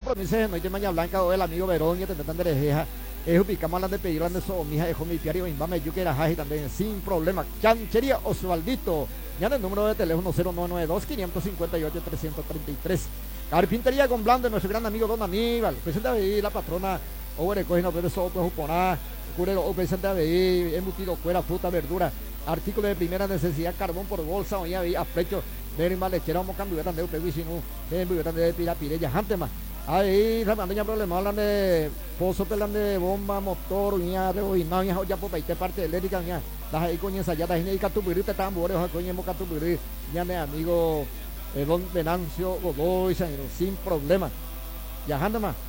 compromiso no hay de Maña Blanca o el amigo Verón y te tratan de rejeja. Es ubicamos de pedir de so mija de mi piario invame yo que era jaji también sin problema. Chanchería Osvaldito. Ya en el número de teléfono 0992 558 333. Carpintería con Blan de nuestro gran amigo Don Aníbal. Presenta ahí la patrona Obre Cogino pero eso pues juponá. Curero o presenta ahí embutido fuera fruta verdura. Artículo de primera necesidad carbón por bolsa o ya a precio de mal lechera como cambio de peguisino de pirapirella antes más. Ahí ramando ya problema hablan de pozo pelan de bomba motor uña reboinado ya ya por parte parte eléctrica ya las ahí coño ensayada la gente catubiri te tambores coño mo catubiri ya mi amigo Don Venancio Godoy sin problema ya anda más.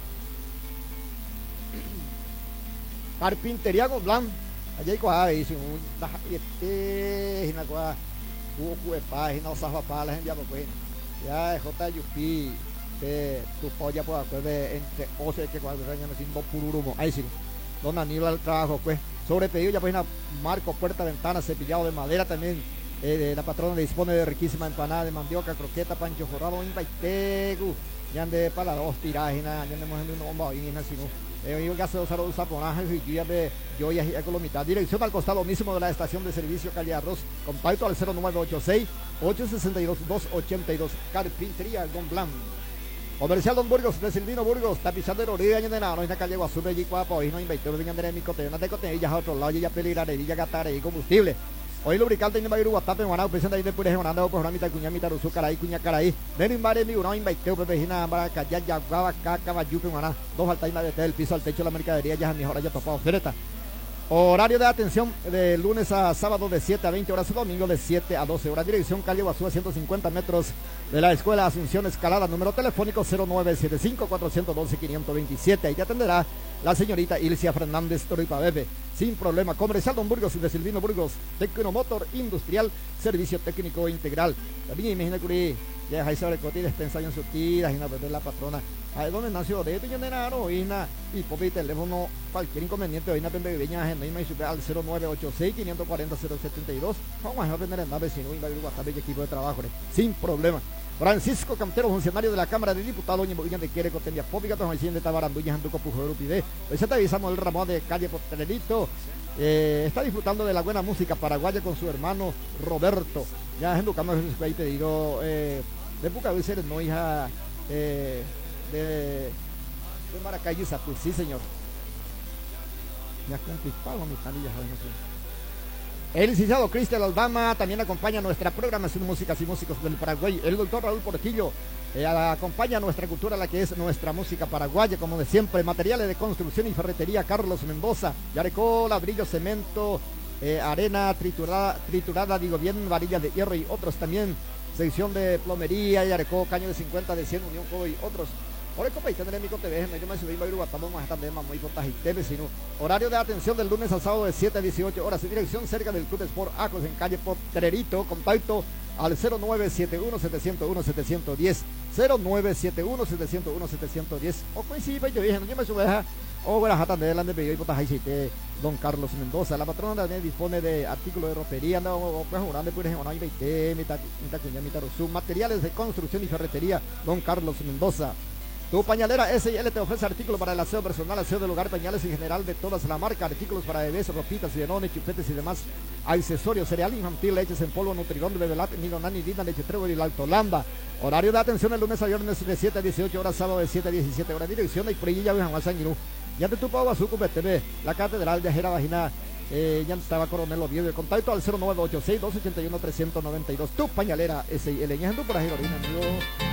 Carpintería con Blan allá hay cosas ahí sin un una cosa hubo página o salva la gente ya pues ya JUP tu polla por acuerdo entre 11 que cuando años sin dos pururumo ahí sí Don Aníbal trabajo pues sobre pedido ya pues una marco puerta ventana cepillado de madera también la patrona dispone de riquísima empanada de mandioca croqueta pancho forrado invaitegu ya de para dos tirajes ya de mujer un bomba y así no yo que hace dos aros saponajes y ya de joyas y economía dirección al costado mismo de la estación de servicio calle Arroz contacto al 0986 862 282 Carpintería Don Blan. Comercial Don Burgos, de Silvino Burgos, tapizando de orilla de nada, en la calle Guazú, allí cuapo, y no invirtió de de mi coteo, de cotellas a otro lado, ya peligrarilla, gatare y combustible. Hoy lubricante en el Bayuru, Guatape, Guanao, presenta ahí de Pures, Guanao, por una mitad, cuña, mitad, Rusu, Caray, cuña, Caray, de Invare, mi uno, invirtió, Pepejina, Ambaraca, ya, Guava, Caca, Bayupe, Guaná, dos altainas de del piso al techo de la mercadería, ya mejor, ya topado, oferta. Horario de atención de lunes a sábado de 7 a 20 horas, domingo de 7 a 12 horas. Dirección calle Guazú a 150 metros de la Escuela Asunción Escalada. Número telefónico 0975-412-527. Ahí te atenderá la señorita Ilcia Fernández Toripabebe. Sin problema. Comercial Don Burgos de Silvino Burgos. Tecnomotor Industrial. Servicio técnico integral. También imagina que ya hay sobre cotir despensa en surtidas y una vez la patrona. Ahí donde nació de Piñonero, y por teléfono, cualquier inconveniente, hoy una pendeviña, agenda y me sube al 0986-540-072. Vamos a tener en la vecino y WhatsApp y equipo de trabajo, sin problema. Francisco Cantero, funcionario de la Cámara de Diputados, y de quiere contender pública, con el de Tabaranduña, Anduco Pujero Pide. Hoy se te avisamos el Ramón de calle Potrerito. Está disfrutando de la buena música paraguaya con su hermano Roberto. Ya en Ducano se ha pedido de Bucavíceres, no hija. De Maracay y Zapul, sí señor. Ya complicado mi canilla. El licenciado Cristian Aldama también acompaña nuestra programación Músicas y Músicos del Paraguay. El doctor Raúl Portillo acompaña nuestra cultura, la que es nuestra música paraguaya, como de siempre. Materiales de construcción y ferretería Carlos Mendoza, Yarecó, ladrillo, cemento, arena triturada, digo bien, varillas de hierro y otros también. Sección de plomería, Yarecó, caño de 50, de 100, Unión Cobo y otros. Por el copa y tener mi TV, me llamo subir Bayuru, estamos más también muy potas y TV, sino horario de atención del lunes al sábado de 7 a 18 horas, en dirección cerca del Club Sport Acos en calle Potrerito, contacto al 0971-701-710, 0971-701-710, o coincide, yo dije, no me subeja, o buenas jatas de la de Bello y potas y Don Carlos Mendoza, la patrona también dispone de artículos de ropería, anda pues jugando pues en una 20, mitad Rusú, materiales de construcción y ferretería, Don Carlos Mendoza. Tu pañalera SL te ofrece artículos para el aseo personal, aseo del hogar, pañales en general de todas la marca, artículos para bebés, ropitas, bidones, chupetes y demás accesorios, cereal infantil, leches en polvo, nutridón, bebelat, nilonani, dina, leche trébol y la altolanda. Horario de atención el lunes a viernes de 7 a 18 horas, sábado de 7 a 17 horas. Dirección de Prilla, Juan Sanguinú. Ya te tupo Bazuco, TV, la Catedral de Ajera Vagina. Ya estaba Coronel Oviedo. El contacto al 0986-281-392. Tu pañalera SL. Ya por ahí, amigo.